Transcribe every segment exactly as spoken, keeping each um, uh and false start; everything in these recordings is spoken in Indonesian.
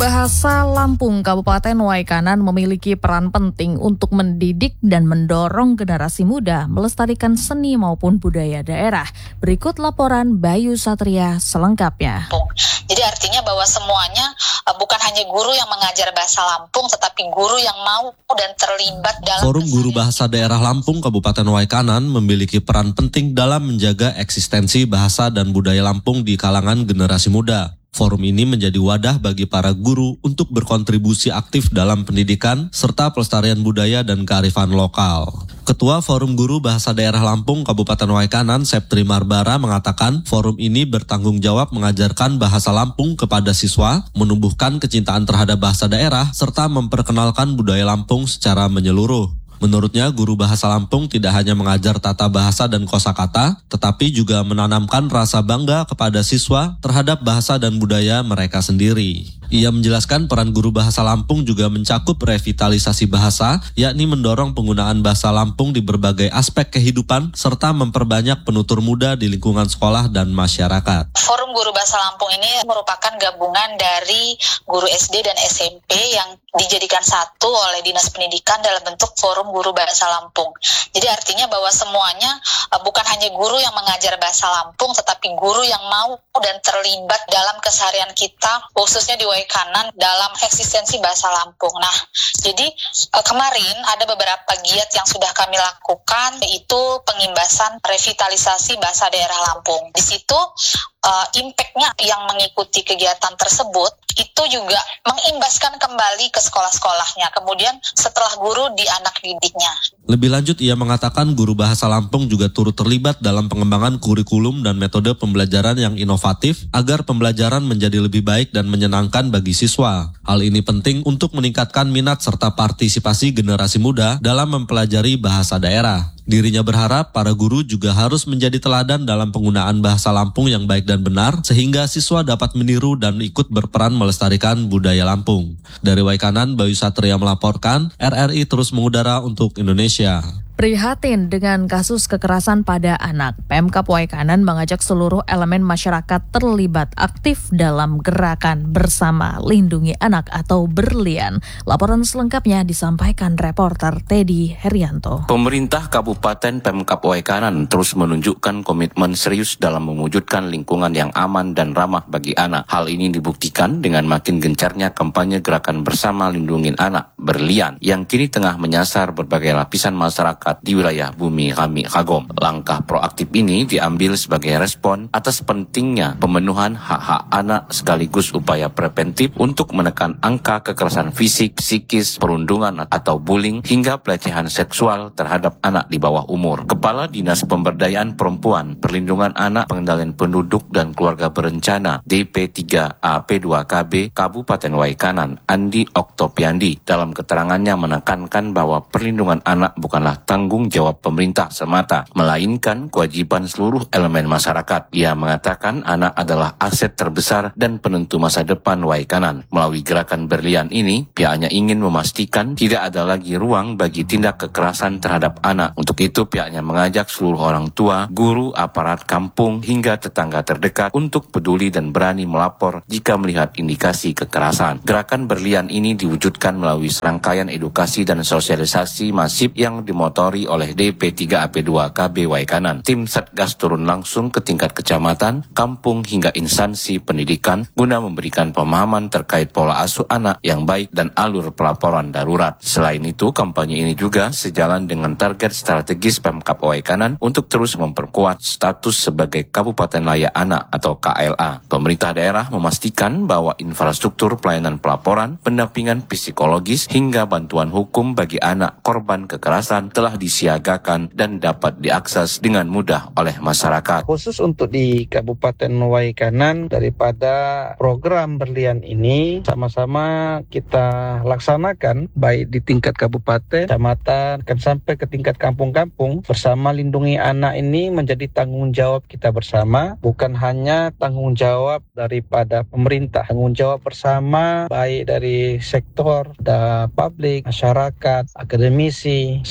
Bahasa Lampung Kabupaten Waikanan memiliki peran penting untuk mendidik dan mendorong generasi muda melestarikan seni maupun budaya daerah. Berikut laporan Bayu Satria selengkapnya. Jadi artinya bahwa semuanya bukan hanya guru yang mengajar bahasa Lampung, tetapi guru yang mau dan terlibat dalam Forum Guru Bahasa Daerah Lampung Kabupaten Waikanan memiliki peran penting dalam menjaga eksistensi bahasa dan budaya Lampung di kalangan generasi muda. Forum ini menjadi wadah bagi para guru untuk berkontribusi aktif dalam pendidikan serta pelestarian budaya dan kearifan lokal. Ketua Forum Guru Bahasa Daerah Lampung Kabupaten Waikanan, Septri Marbara, mengatakan forum ini bertanggung jawab mengajarkan bahasa Lampung kepada siswa, menumbuhkan kecintaan terhadap bahasa daerah, serta memperkenalkan budaya Lampung secara menyeluruh. Menurutnya, guru bahasa Lampung tidak hanya mengajar tata bahasa dan kosakata, tetapi juga menanamkan rasa bangga kepada siswa terhadap bahasa dan budaya mereka sendiri. Ia menjelaskan peran guru bahasa Lampung juga mencakup revitalisasi bahasa, yakni mendorong penggunaan bahasa Lampung di berbagai aspek kehidupan, serta memperbanyak penutur muda di lingkungan sekolah dan masyarakat. Forum Guru Bahasa Lampung ini merupakan gabungan dari guru S D dan S M P yang dijadikan satu oleh Dinas Pendidikan dalam bentuk Forum Guru Bahasa Lampung. Jadi artinya bahwa semuanya bukan hanya guru yang mengajar bahasa Lampung, tetapi guru yang mau dan terlibat dalam keseharian kita, khususnya di Waikanan dalam eksistensi bahasa Lampung. Nah, jadi kemarin ada beberapa giat yang sudah kami lakukan, yaitu pengimbasan revitalisasi bahasa daerah Lampung. Di situ uh, impact-nya yang mengikuti kegiatan tersebut itu juga mengimbaskan kembali ke sekolah-sekolahnya, kemudian setelah guru di anak didiknya. Lebih lanjut, ia mengatakan guru bahasa Lampung juga turut terlibat dalam pengembangan kurikulum dan metode pembelajaran yang inovatif agar pembelajaran menjadi lebih baik dan menyenangkan bagi siswa. Hal ini penting untuk meningkatkan minat serta partisipasi generasi muda dalam mempelajari bahasa daerah. Dirinya berharap para guru juga harus menjadi teladan dalam penggunaan bahasa Lampung yang baik dan benar, sehingga siswa dapat meniru dan ikut berperan melestarikan budaya Lampung. Dari Waikanan, Bayu Satria melaporkan, R R I terus mengudara untuk Indonesia. Prihatin dengan kasus kekerasan pada anak, Pemkab Waikanan mengajak seluruh elemen masyarakat terlibat aktif dalam gerakan bersama lindungi anak atau Berlian. Laporan selengkapnya disampaikan reporter Teddy Herianto. Pemerintah Kabupaten Pemkab Waikanan terus menunjukkan komitmen serius dalam mewujudkan lingkungan yang aman dan ramah bagi anak. Hal ini dibuktikan dengan makin gencarnya kampanye gerakan bersama lindungi anak Berlian yang kini tengah menyasar berbagai lapisan masyarakat di wilayah Bumi Kami Kagom. Langkah proaktif ini diambil sebagai respon atas pentingnya pemenuhan hak-hak anak sekaligus upaya preventif untuk menekan angka kekerasan fisik, psikis, perundungan atau bullying hingga pelecehan seksual terhadap anak di bawah umur. Kepala Dinas Pemberdayaan Perempuan, Perlindungan Anak, Pengendalian Penduduk dan Keluarga Berencana D P tiga A P dua K B Kabupaten Waikanan, Andi Oktopiandi, dalam keterangannya menekankan bahwa perlindungan anak bukanlah tanggung jawab pemerintah semata, melainkan kewajiban seluruh elemen masyarakat. Ia mengatakan anak adalah aset terbesar dan penentu masa depan Waikanan. Melalui gerakan Berlian ini, pihaknya ingin memastikan tidak ada lagi ruang bagi tindak kekerasan terhadap anak. Untuk itu, pihaknya mengajak seluruh orang tua, guru, aparat kampung, hingga tetangga terdekat untuk peduli dan berani melapor jika melihat indikasi kekerasan. Gerakan Berlian ini diwujudkan melalui serangkaian edukasi dan sosialisasi masif yang dimotori oleh D P tiga A P dua K B Waikanan. Tim Satgas turun langsung ke tingkat kecamatan, kampung hingga instansi pendidikan guna memberikan pemahaman terkait pola asuh anak yang baik dan alur pelaporan darurat. Selain itu, kampanye ini juga sejalan dengan target strategis Pemkab Waikanan untuk terus memperkuat status sebagai Kabupaten Layak Anak atau K L A. Pemerintah daerah memastikan bahwa infrastruktur pelayanan pelaporan, pendampingan psikologis hingga bantuan hukum bagi anak korban kekerasan telah disiagakan dan dapat diakses dengan mudah oleh masyarakat. Khusus untuk di Kabupaten Waikanan, daripada program Berlian ini sama-sama kita laksanakan baik di tingkat kabupaten, kecamatan, dan sampai ke tingkat kampung-kampung. Bersama lindungi anak ini menjadi tanggung jawab kita bersama, bukan hanya tanggung jawab daripada pemerintah, tanggung jawab bersama baik dari sektor, da publik, masyarakat, akademisi, sektor-sektor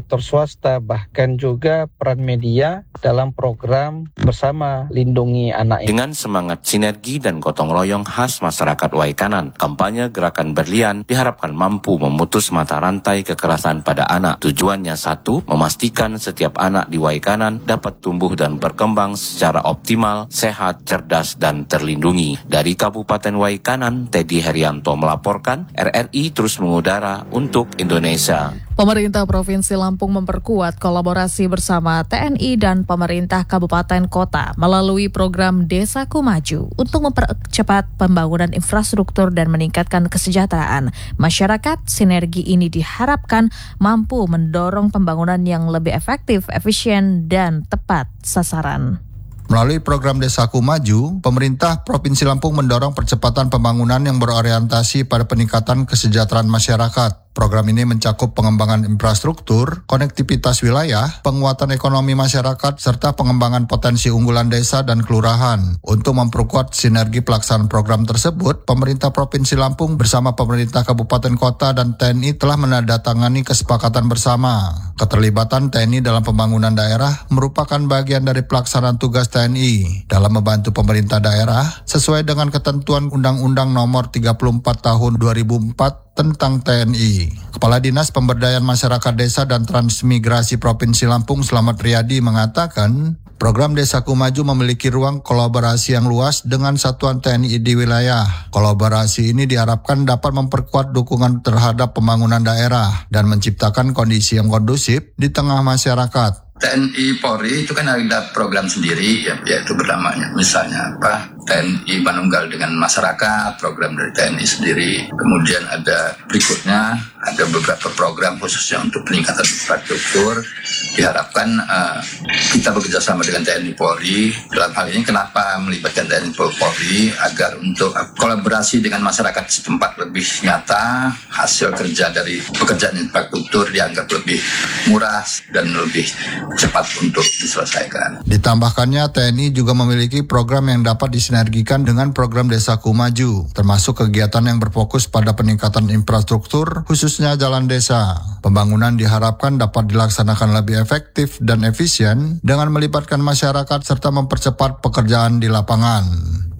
sektor swasta, bahkan juga peran media dalam program bersama Lindungi Anak ini. Dengan semangat sinergi dan gotong royong khas masyarakat Waikanan, kampanye Gerakan Berlian diharapkan mampu memutus mata rantai kekerasan pada anak. Tujuannya satu, memastikan setiap anak di Waikanan dapat tumbuh dan berkembang secara optimal, sehat, cerdas, dan terlindungi. Dari Kabupaten Waikanan, Teddy Herianto melaporkan, R R I terus mengudara untuk Indonesia. Pemerintah Provinsi Lampung memperkuat kolaborasi bersama T N I dan pemerintah kabupaten kota melalui program Desaku Maju untuk mempercepat pembangunan infrastruktur dan meningkatkan kesejahteraan masyarakat. Sinergi ini diharapkan mampu mendorong pembangunan yang lebih efektif, efisien, dan tepat sasaran. Melalui program Desaku Maju, pemerintah Provinsi Lampung mendorong percepatan pembangunan yang berorientasi pada peningkatan kesejahteraan masyarakat. Program ini mencakup pengembangan infrastruktur, konektivitas wilayah, penguatan ekonomi masyarakat, serta pengembangan potensi unggulan desa dan kelurahan. Untuk memperkuat sinergi pelaksanaan program tersebut, pemerintah Provinsi Lampung bersama pemerintah kabupaten kota dan T N I telah menandatangani kesepakatan bersama. Keterlibatan T N I dalam pembangunan daerah merupakan bagian dari pelaksanaan tugas T N I dalam membantu pemerintah daerah sesuai dengan ketentuan Undang-Undang Nomor tiga puluh empat Tahun dua ribu empat tentang T N I. Kepala Dinas Pemberdayaan Masyarakat Desa dan Transmigrasi Provinsi Lampung Slamet Riyadi mengatakan, program Desaku Maju memiliki ruang kolaborasi yang luas dengan satuan T N I di wilayah. Kolaborasi ini diharapkan dapat memperkuat dukungan terhadap pembangunan daerah dan menciptakan kondisi yang kondusif di tengah masyarakat. T N I Polri itu kan ada program sendiri, ya, yaitu bernamanya misalnya apa T N I Manunggal dengan Masyarakat, program dari T N I sendiri. Kemudian ada berikutnya ada beberapa program khususnya untuk peningkatan infrastruktur. Diharapkan uh, kita bekerja sama dengan T N I Polri. Dalam hal ini kenapa melibatkan T N I Polri agar untuk kolaborasi dengan masyarakat setempat lebih nyata, hasil kerja dari pekerjaan infrastruktur dianggap lebih murah dan lebih cepat untuk diselesaikan. Ditambahkannya, T N I juga memiliki program yang dapat disinergikan dengan program Desaku Maju, termasuk kegiatan yang berfokus pada peningkatan infrastruktur, khususnya jalan desa. Pembangunan diharapkan dapat dilaksanakan lebih efektif dan efisien dengan melibatkan masyarakat serta mempercepat pekerjaan di lapangan.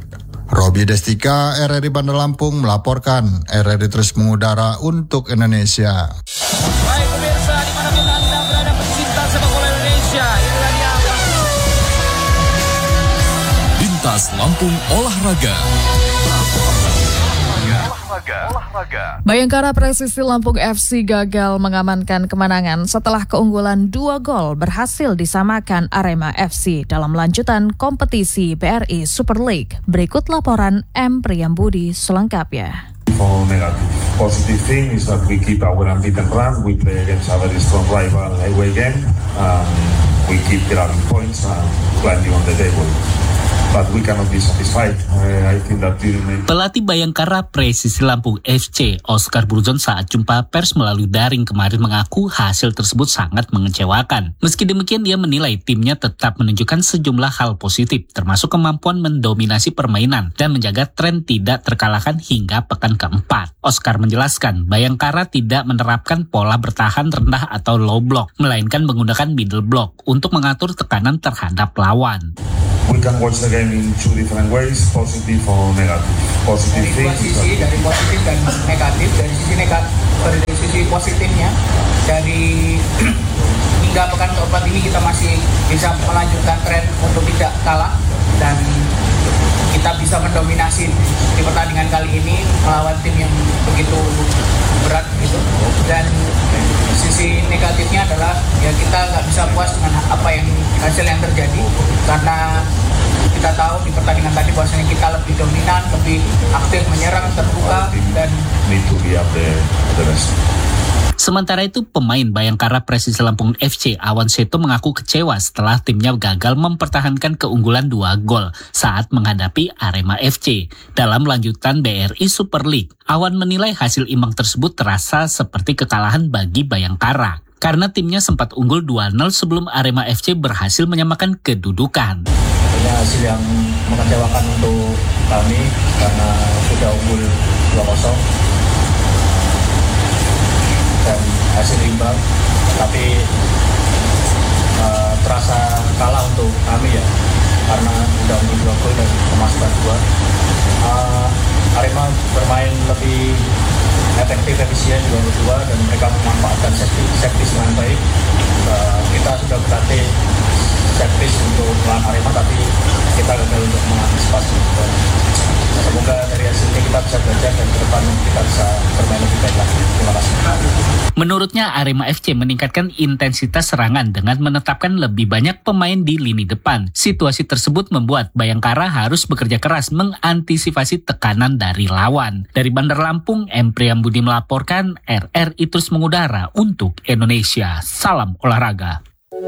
Robi Destika, R R I Bandar Lampung melaporkan. R R I terus mengudara untuk Indonesia. Baik pemirsa, dimanapun Anda berada pecinta sepak bola Indonesia, inilah dia Bintas Lampung Olahraga. Bayangkara Presisi Lampung F C gagal mengamankan kemenangan setelah keunggulan dua gol berhasil disamakan Arema F C dalam lanjutan kompetisi B R I Super League. Berikut laporan M. Priyambudi selengkapnya. For negative. Positive thing is that we keep our unbeaten run. We play against a very strong rival away game. Um, we keep grabbing points and climbing on the table. But we cannot be satisfied. Uh, I think that Pelatih Bayangkara Presisi Lampung F C Oscar Burjon saat jumpa pers melalui daring kemarin mengaku hasil tersebut sangat mengecewakan. Meski demikian, dia menilai timnya tetap menunjukkan sejumlah hal positif, termasuk kemampuan mendominasi permainan dan menjaga tren tidak terkalahkan hingga pekan keempat. Oscar menjelaskan, Bayangkara tidak menerapkan pola bertahan rendah atau low block, melainkan menggunakan middle block untuk mengatur tekanan terhadap lawan. We can watch the game in two different ways, positive or negative. Positive dari dua sisi, dari positif dan negatif. Dari sisi negatif, dari sisi positifnya, dari hingga pekan keempat ini kita masih bisa melanjutkan tren untuk tidak kalah dan kita bisa mendominasi di pertandingan kali ini melawan tim yang begitu berat gitu. Dan sisi negatifnya adalah ya kita nggak bisa puas dengan apa yang hasil yang terjadi karena kita tahu di pertandingan tadi bahwasanya kita lebih dominan, lebih aktif menyerang, terbuka dan need to be up the, the rest. Sementara itu, pemain Bayangkara Presisi Lampung F C Awan Seto mengaku kecewa setelah timnya gagal mempertahankan keunggulan dua gol saat menghadapi Arema F C dalam lanjutan B R I Super League. Awan menilai hasil imbang tersebut terasa seperti kekalahan bagi Bayangkara karena timnya sempat unggul dua nol sebelum Arema F C berhasil menyamakan kedudukan. Ini hasil yang mengecewakan untuk kami karena sudah unggul dua kosong. Dan hasil imbang, tapi uh, terasa kalah untuk kami ya, karena udah unggul dua gol dan kemasukan dua. Uh, Arema bermain lebih efektif, efisien di babak kedua dan mereka memanfaatkan set piece dengan baik. Uh, kita sudah berlatih set piece untuk melawan Arema, tapi kita gagal untuk mengantisipasi. Semoga dari hasil ini kita bisa belajar dan ke depan kita bisa bermain lebih baik lagi. Terima kasih. Menurutnya Arema F C meningkatkan intensitas serangan dengan menetapkan lebih banyak pemain di lini depan. Situasi tersebut membuat Bayangkara harus bekerja keras mengantisipasi tekanan dari lawan. Dari Bandar Lampung, M. Priyambudi melaporkan, R R I terus mengudara untuk Indonesia. Salam olahraga.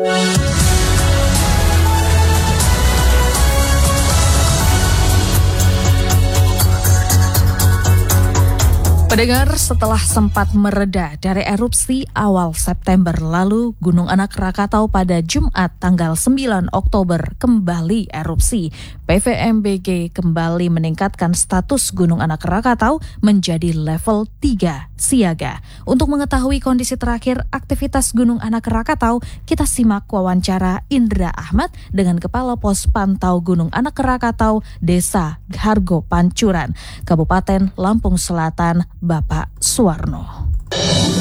Pendengar, setelah sempat mereda dari erupsi awal September lalu, Gunung Anak Rakatau pada Jumat tanggal sembilan Oktober kembali erupsi. P V M B G kembali meningkatkan status Gunung Anak Rakatau menjadi level tiga siaga. Untuk mengetahui kondisi terakhir aktivitas Gunung Anak Rakatau, kita simak wawancara Indra Ahmad dengan Kepala Pos Pantau Gunung Anak Rakatau, Desa Hargo Pancuran, Kabupaten Lampung Selatan, Bapak Suwarno.